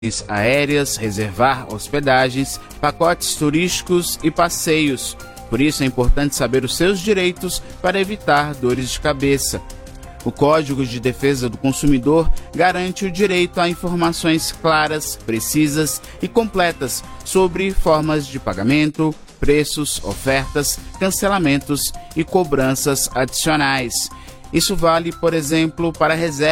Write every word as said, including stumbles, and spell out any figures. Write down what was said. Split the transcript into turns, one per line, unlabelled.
aéreas, reservar hospedagens, pacotes turísticos e passeios. Por isso é importante saber os seus direitos para evitar dores de cabeça. O Código de Defesa do Consumidor garante o direito a informações claras, precisas e completas sobre formas de pagamento, preços, ofertas, cancelamentos e cobranças adicionais. Isso vale, por exemplo, para reservas